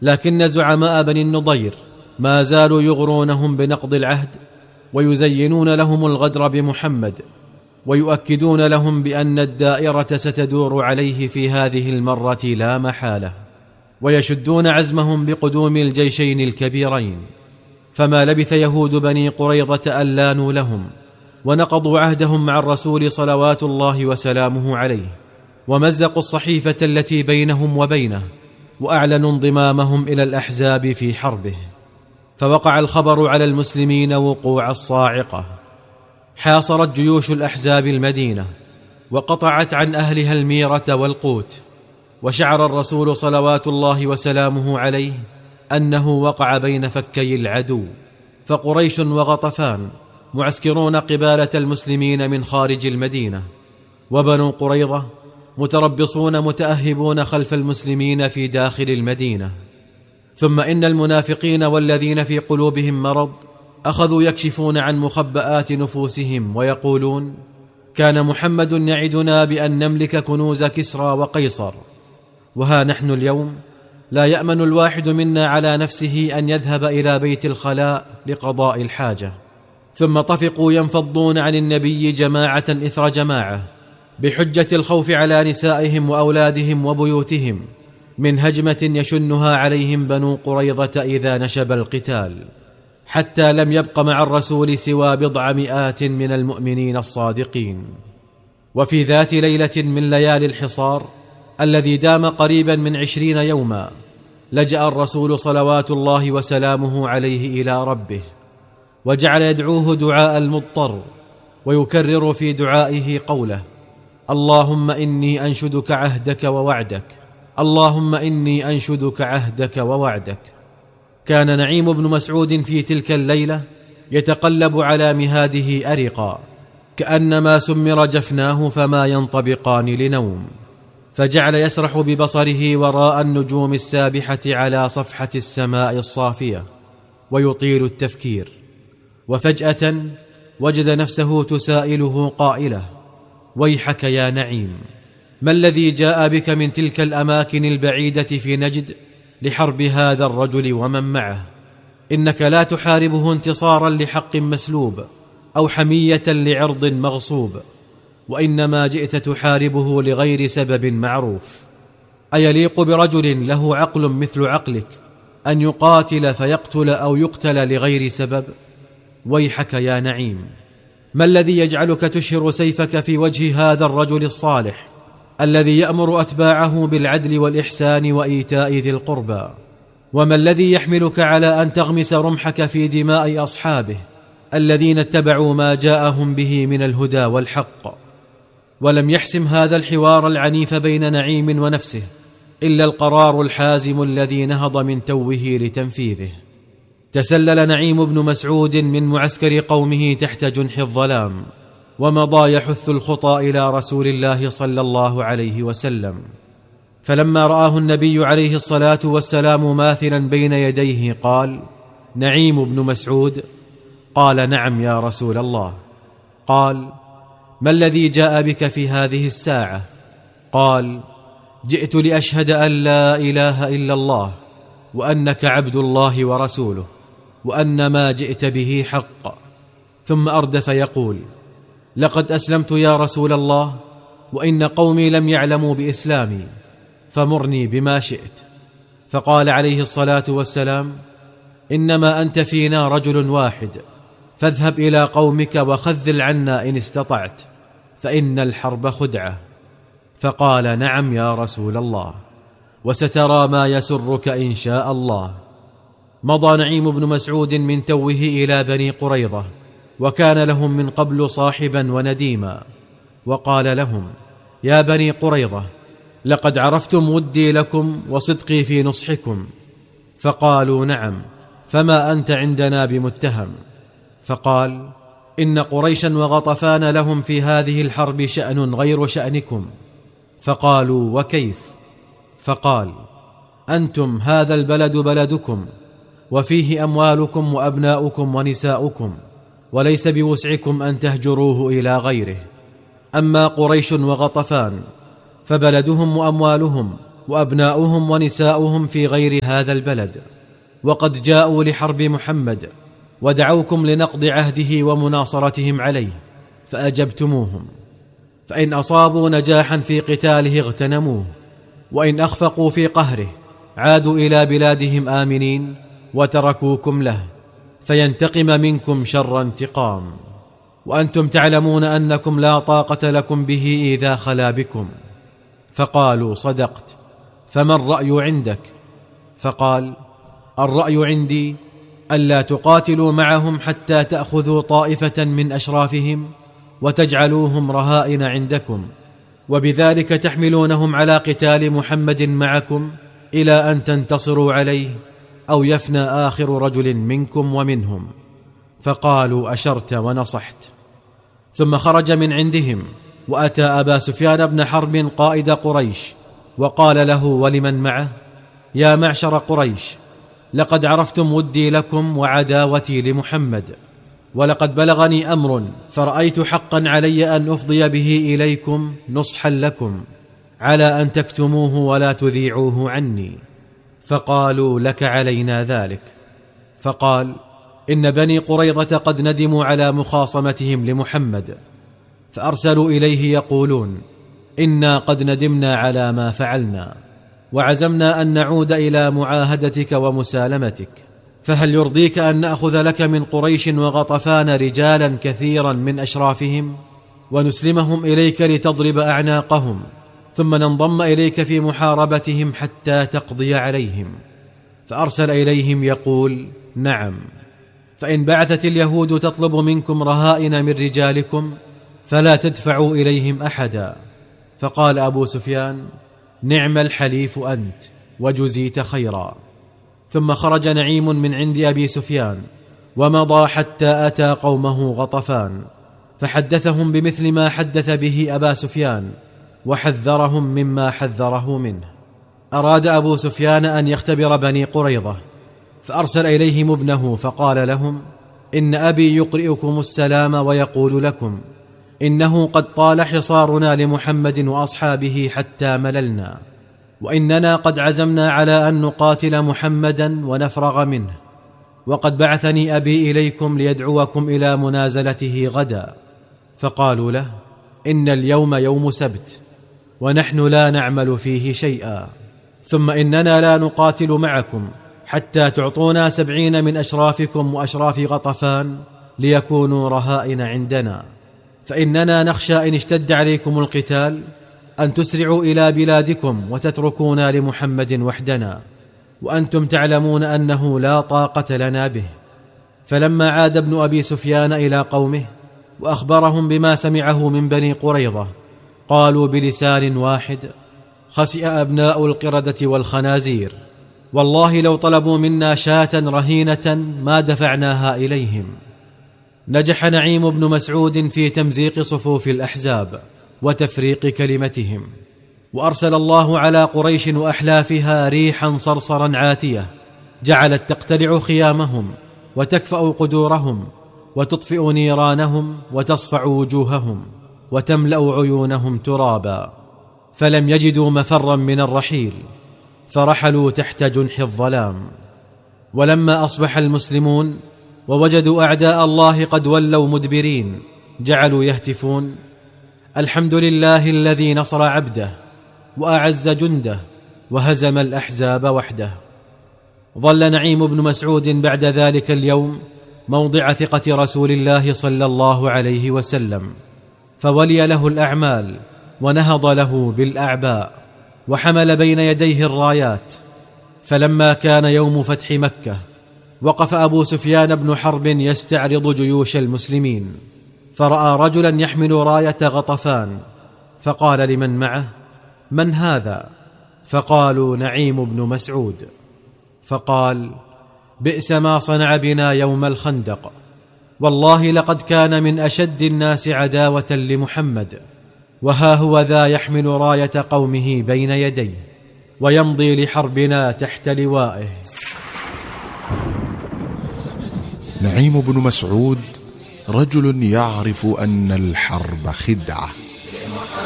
لكن زعماء بني النضير ما زالوا يغرونهم بنقض العهد، ويزينون لهم الغدر بمحمد، ويؤكدون لهم بأن الدائرة ستدور عليه في هذه المرة لا محالة، ويشدون عزمهم بقدوم الجيشين الكبيرين. فما لبث يهود بني قريظة أن لانوا لهم، ونقضوا عهدهم مع الرسول صلوات الله وسلامه عليه، ومزقوا الصحيفة التي بينهم وبينه، وأعلنوا انضمامهم إلى الأحزاب في حربه. فوقع الخبر على المسلمين وقوع الصاعقة. حاصرت جيوش الأحزاب المدينة، وقطعت عن أهلها الميرة والقوت، وشعر الرسول صلوات الله وسلامه عليه أنه وقع بين فكي العدو. فقريش وغطفان معسكرون قبالة المسلمين من خارج المدينة، وبنو قريظة متربصون متأهبون خلف المسلمين في داخل المدينة. ثم إن المنافقين والذين في قلوبهم مرض أخذوا يكشفون عن مخبآت نفوسهم، ويقولون: كان محمد يعدنا بأن نملك كنوز كسرى وقيصر، وها نحن اليوم لا يأمن الواحد منا على نفسه أن يذهب إلى بيت الخلاء لقضاء الحاجة. ثم طفقوا ينفضون عن النبي جماعة إثر جماعة، بحجة الخوف على نسائهم وأولادهم وبيوتهم من هجمة يشنها عليهم بنو قريظة إذا نشب القتال، حتى لم يبق مع الرسول سوى بضع مئات من المؤمنين الصادقين. وفي ذات ليلة من ليالي الحصار الذي دام قريبا من 20 يوما، لجأ الرسول صلوات الله وسلامه عليه إلى ربه، وجعل يدعوه دعاء المضطر، ويكرر في دعائه قوله: اللهم إني أنشدك عهدك ووعدك، اللهم إني أنشدك عهدك ووعدك. كان نعيم بن مسعود في تلك الليلة يتقلب على مهاده أرقا، كأنما سمر جفناه فما ينطبقان لنوم، فجعل يسرح ببصره وراء النجوم السابحة على صفحة السماء الصافية، ويطيل التفكير. وفجأة وجد نفسه تسائله قائلة: ويحك يا نعيم، ما الذي جاء بك من تلك الأماكن البعيدة في نجد لحرب هذا الرجل ومن معه؟ إنك لا تحاربه انتصارا لحق مسلوب أو حمية لعرض مغصوب، وإنما جئت تحاربه لغير سبب معروف. أيليق برجل له عقل مثل عقلك أن يقاتل فيقتل أو يقتل لغير سبب؟ ويحك يا نعيم، ما الذي يجعلك تشهر سيفك في وجه هذا الرجل الصالح الذي يأمر أتباعه بالعدل والإحسان وإيتاء ذي القربى؟ وما الذي يحملك على أن تغمس رمحك في دماء أصحابه الذين اتبعوا ما جاءهم به من الهدى والحق؟ ولم يحسم هذا الحوار العنيف بين نعيم ونفسه إلا القرار الحازم الذي نهض من توه لتنفيذه. تسلل نعيم بن مسعود من معسكر قومه تحت جنح الظلام، ومضى يحث الخطى إلى رسول الله صلى الله عليه وسلم. فلما رآه النبي عليه الصلاة والسلام ماثلا بين يديه قال: نعيم بن مسعود؟ قال: نعم يا رسول الله. قال: ما الذي جاء بك في هذه الساعة؟ قال: جئت لأشهد أن لا إله إلا الله، وأنك عبد الله ورسوله، وأن ما جئت به حق. ثم أردف يقول: لقد أسلمت يا رسول الله، وإن قومي لم يعلموا بإسلامي، فمرني بما شئت. فقال عليه الصلاة والسلام: إنما أنت فينا رجل واحد، فاذهب إلى قومك وخذل عنا إن استطعت، فإن الحرب خدعة. فقال: نعم يا رسول الله، وسترى ما يسرك إن شاء الله. مضى نعيم بن مسعود من توه إلى بني قريظة، وكان لهم من قبل صاحبا ونديما، وقال لهم: يا بني قريظة، لقد عرفتم ودي لكم وصدقي في نصحكم. فقالوا: نعم، فما أنت عندنا بمتهم. فقال: إن قريشا وغطفان لهم في هذه الحرب شأن غير شأنكم. فقالوا: وكيف؟ فقال: أنتم هذا البلد بلدكم، وفيه أموالكم وأبناؤكم ونساؤكم، وليس بوسعكم أن تهجروه إلى غيره. أما قريش وغطفان فبلدهم وأموالهم وأبناؤهم ونساؤهم في غير هذا البلد، وقد جاءوا لحرب محمد ودعوكم لنقض عهده ومناصرتهم عليه فأجبتموهم، فإن أصابوا نجاحا في قتاله اغتنموه، وإن أخفقوا في قهره عادوا إلى بلادهم آمنين وتركوكم له، فينتقم منكم شر انتقام، وأنتم تعلمون أنكم لا طاقة لكم به إذا خلا بكم. فقالوا: صدقت، فما الرأي عندك؟ فقال: الرأي عندي ألا تقاتلوا معهم حتى تأخذوا طائفة من أشرافهم وتجعلوهم رهائن عندكم، وبذلك تحملونهم على قتال محمد معكم إلى أن تنتصروا عليه أو يفنى آخر رجل منكم ومنهم. فقالوا: أشرت ونصحت. ثم خرج من عندهم وأتى أبا سفيان بن حرب قائد قريش وقال له ولمن معه: يا معشر قريش، لقد عرفتم ودي لكم وعداوتي لمحمد، ولقد بلغني أمر فرأيت حقا علي أن أفضي به إليكم نصحا لكم، على أن تكتموه ولا تذيعوه عني. فقالوا: لك علينا ذلك. فقال: إن بني قريظة قد ندموا على مخاصمتهم لمحمد، فأرسلوا إليه يقولون: إنا قد ندمنا على ما فعلنا، وعزمنا أن نعود إلى معاهدتك ومسالمتك، فهل يرضيك أن نأخذ لك من قريش وغطفان رجالا كثيرا من أشرافهم ونسلمهم إليك لتضرب أعناقهم، ثم ننضم إليك في محاربتهم حتى تقضي عليهم؟ فأرسل إليهم يقول: نعم، فإن بعثت اليهود تطلب منكم رهائن من رجالكم فلا تدفعوا إليهم أحدا. فقال أبو سفيان: نعم الحليف أنت، وجزيت خيرا. ثم خرج نعيم من عند أبي سفيان ومضى حتى أتى قومه غطفان، فحدثهم بمثل ما حدث به أبا سفيان وحذرهم مما حذره منه. أراد أبو سفيان أن يختبر بني قريظة، فأرسل إليهم ابنه فقال لهم: إن أبي يقرئكم السلام ويقول لكم إنه قد طال حصارنا لمحمد وأصحابه حتى مللنا، وإننا قد عزمنا على أن نقاتل محمدا ونفرغ منه، وقد بعثني أبي إليكم ليدعوكم إلى منازلته غدا. فقالوا له: إن اليوم يوم سبت ونحن لا نعمل فيه شيئا، ثم إننا لا نقاتل معكم حتى تعطونا 70 من أشرافكم وأشراف غطفان ليكونوا رهائن عندنا، فإننا نخشى إن اشتد عليكم القتال أن تسرعوا إلى بلادكم وتتركونا لمحمد وحدنا، وأنتم تعلمون أنه لا طاقة لنا به. فلما عاد ابن أبي سفيان إلى قومه وأخبرهم بما سمعه من بني قريظة قالوا بلسان واحد: خسئ أبناء القردة والخنازير، والله لو طلبوا منا شاة رهينة ما دفعناها إليهم. نجح نعيم بن مسعود في تمزيق صفوف الأحزاب وتفريق كلمتهم، وأرسل الله على قريش وأحلافها ريحا صرصرا عاتية جعلت تقتلع خيامهم وتكفأ قدورهم وتطفئ نيرانهم وتصفع وجوههم وتملأ عيونهم ترابا، فلم يجدوا مفرا من الرحيل فرحلوا تحت جنح الظلام. ولما أصبح المسلمون ووجدوا أعداء الله قد ولوا مدبرين جعلوا يهتفون: الحمد لله الذي نصر عبده وأعز جنده وهزم الأحزاب وحده. ظل نعيم بن مسعود بعد ذلك اليوم موضع ثقة رسول الله صلى الله عليه وسلم، فولي له الأعمال ونهض له بالأعباء وحمل بين يديه الرايات. فلما كان يوم فتح مكة وقف أبو سفيان بن حرب يستعرض جيوش المسلمين، فرأى رجلا يحمل راية غطفان، فقال لمن معه: من هذا؟ فقالوا: نعيم بن مسعود. فقال: بئس ما صنع بنا يوم الخندق، والله لقد كان من أشد الناس عداوة لمحمد، وها هو ذا يحمل راية قومه بين يديه ويمضي لحربنا تحت لوائه. نعيم بن مسعود رجل يعرف أن الحرب خدعة،